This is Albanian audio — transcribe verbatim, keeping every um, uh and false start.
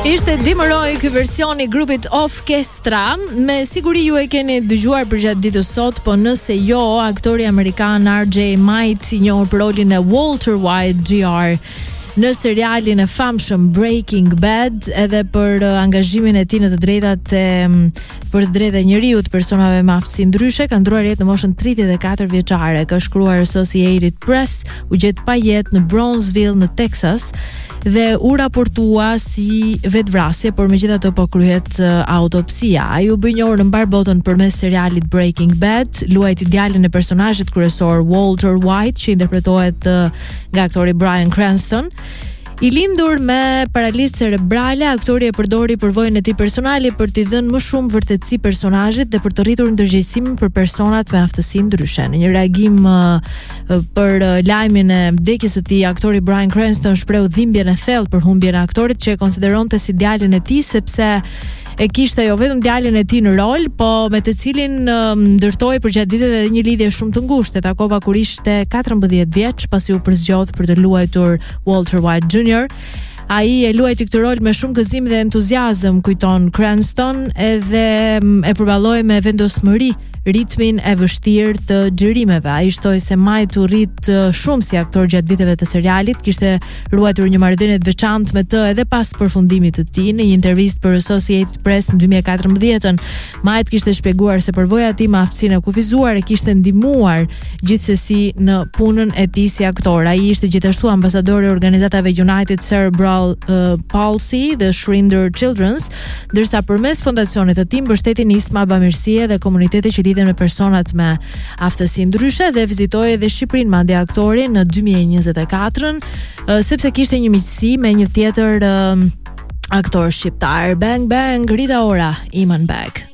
Ishte dimëroj ky versioni grupit Orchestra. Me siguri ju e keni dëgjuar përgjatë ditës sot, po nëse jo, aktori amerikan R J Might, i njohur për rolin e Walter White Junior në serialin e famshëm Breaking Bad, edhe për uh, angazhimin e tij në të drejtat e për të drejtat e njerëzit, personave me aftësi ndryshe, ka ndruar jetë në moshën tridhjetë e katër vjeçare. Ka shkruar Associated Press, u gjet pa jetë në Brownsville në Texas dhe u raportua si vetvrasje, por megjithatë po kryhet uh, autopsia. Ai u bë njohur në mbar botën përmes serialit Breaking Bad, luajti djalin e personazhit kryesor Walter White, që interpretohet uh, nga aktori Bryan Cranston. I lindur me paralizë cerebrale, aktori e përdori përvojën e tij personale për t'i dhënë më shumë vërtetësi personazhit dhe për të rritur ndërgjegjësimin për personat me aftësi ndryshe. Në një reagim uh, për uh, lajmin e vdekjes së tij, aktori Bryan Cranston shpreu dhimbjen e thellë për humbjen e aktorit që e konsideronte si djalin e tij, sepse e kishte jo vetëm djalin e tij në rol, po me të cilin um, ndërtoi përgjatë ditëve edhe një lidhje shumë të ngushtë. Takova kur ishte katërmbëdhjetë vjeç, pasi u përzgjodh për të luajtur Walter White Junior Ai e luajti këtë rol me shumë gëzim dhe entuziazëm, kujton Cranston, edhe e përballoi me vendosmëri ritmin e vështirë të xhirimeve. Ai shtoi se Might u rrit shumë si aktor gjatë ditëve të serialit, kishte ruajtur një marrëdhënie të veçantë me të edhe pas përfundimit të tij. Në një intervistë për Associated Press në dy mijë e katërmbëdhjetë, Might kishte shpjeguar se përvoja e tij me aftësinë e kufizuar e kishte ndihmuar gjithsesi në punën e tij si aktor. Ai ishte gjithashtu ambasador i organizatave United Cerebral uh, Palsy dhe Schreiner Children's, ndërsa përmes fondacionit të tij mbështeti nisma bamirësie dhe komunitete që lidhen me personat me aftësi ndryshe, dhe vizitoi edhe Shqipërinë madje aktori në dy mijë e njëzet e katër, uh, sepse kishte një miqësi me një tjetër uh, aktor shqiptar. Bang bang, Rita Ora, Iman Bag.